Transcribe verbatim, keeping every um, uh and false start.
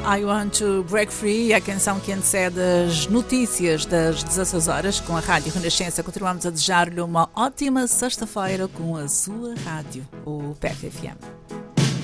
I Want to Break Free, a canção que antecede as notícias das dezasseis horas com a Rádio Renascença. Continuamos a desejar-lhe uma ótima sexta-feira com a sua rádio, o P F F M.